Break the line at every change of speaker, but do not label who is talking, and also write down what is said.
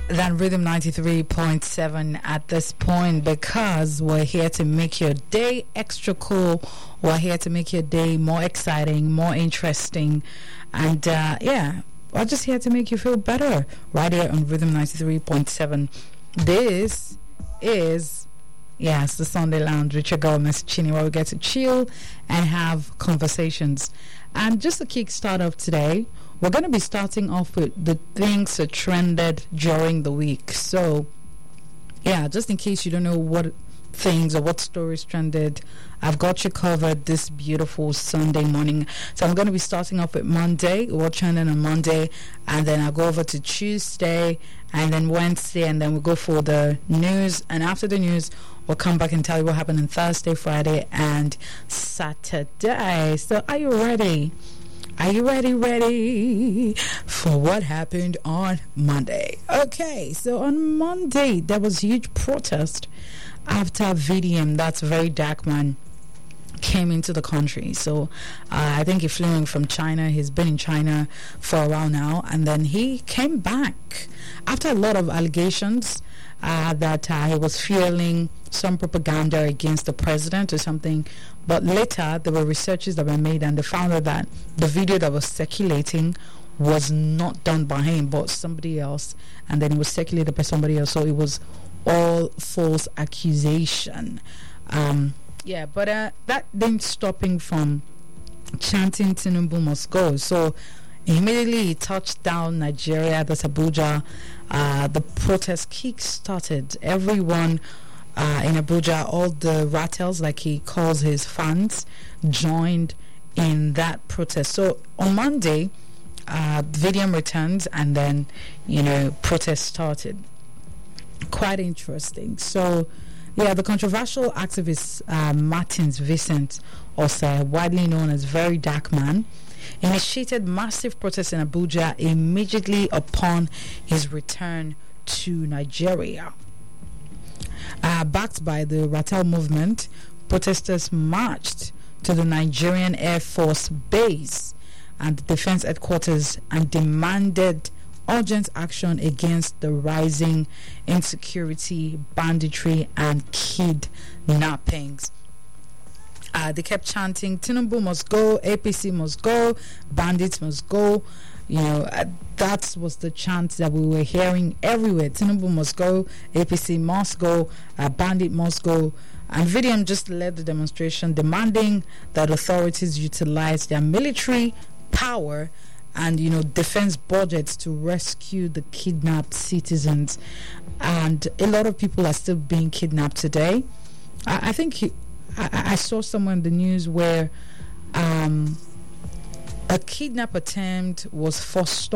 than Rhythm 93.7 at this point, because we're here to make your day extra cool. We're here to make your day more exciting, more interesting, and we're just here to make you feel better right here on Rhythm 93.7. This is it's the Sunday Lounge with your girl, Miss Chini, where we get to chill and have conversations. And just a kick start of today, we're going to be starting off with the things that trended during the week. So, just in case you don't know what things or what stories trended, I've got you covered this beautiful Sunday morning. So I'm going to be starting off with Monday, what trended on Monday, and then I'll go over to Tuesday, and then Wednesday, and then we'll go for the news. And after the news, we'll come back and tell you what happened on Thursday, Friday, and Saturday. So are you ready? Are you ready for what happened on Monday? Okay, so on Monday, there was huge protest after VDM, that's Very Dark Man, came into the country. So I think he flew in from China. He's been in China for a while now, and then he came back after a lot of allegations that he was fueling some propaganda against the president or something. But later there were researches that were made, and they found out that the video that was circulating was not done by him but somebody else, and then it was circulated by somebody else. So it was all false accusation. But that didn't stop him from chanting Tinubu must go. So immediately he touched down Nigeria, that's Abuja. The protest kick-started. Everyone in Abuja, all the rattles, like he calls his fans, joined in that protest. So on Monday, VDM returns, and then protest started. Quite interesting. So the controversial activist Martins Vincent Osei, widely known as Very Dark Man, initiated massive protests in Abuja immediately upon his return to Nigeria. Backed by the Rattle movement, protesters marched to the Nigerian Air Force base and the defense headquarters and demanded urgent action against the rising insecurity, banditry, and kidnappings. They kept chanting, Tinubu must go, APC must go, bandits must go. That was the chant that we were hearing everywhere. Tinubu must go, APC must go, bandit must go. And VDM just led the demonstration, demanding that authorities utilize their military power and defense budgets to rescue the kidnapped citizens. And a lot of people are still being kidnapped today. I think I saw somewhere in the news where a kidnap attempt was forestalled